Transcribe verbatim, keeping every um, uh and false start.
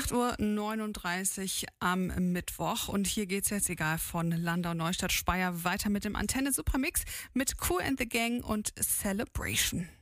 acht Uhr neununddreißig am Mittwoch und hier geht's jetzt egal von Landau, Neustadt, Speyer weiter mit dem Antenne Supermix mit Kool and the Gang und Celebration.